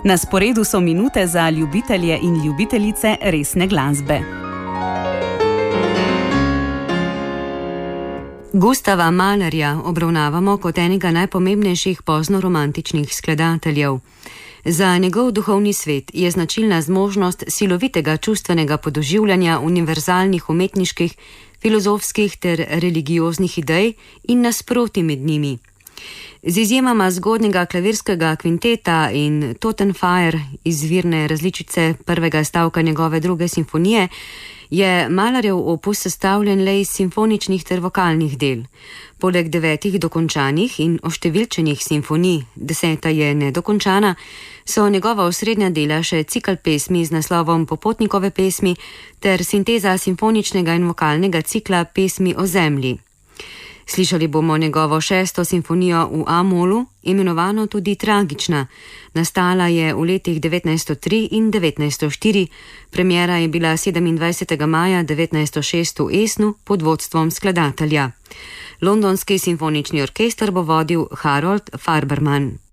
Na sporedu so minute za ljubitelje in ljubiteljice resne glasbe. Gustava Mahlerja obravnavamo kot enega najpomembnejših poznoromantičnih skladateljev. Za njegov duhovni svet je značilna zmožnost silovitega čustvenega podoživljanja univerzalnih umetniških, filozofskih ter religioznih idej in nasproti med njimi. Z izjemama zgodnjega klavirskega kvinteta in Totenfeier, izvirne različice prvega stavka njegove druge simfonije, je Mahlerjev opus sestavljen le iz simfoničnih ter vokalnih del. Poleg 9 dokončanih in oštevilčenih simfonij, 10. je nedokončana, so njegova osrednja dela še cikel pesmi z naslovom Popotnikove pesmi ter sinteza simfoničnega in vokalnega cikla Pesmi o zemlji. Slišali bomo njegovo 6. simfonijo v A-molu, imenovano tudi Tragična. Nastala je v letih 1903 in 1904, premiera je bila 27. maja 1906 v Esnu pod vodstvom skladatelja. Londonski simfonični orkester bo vodil Harold Farberman.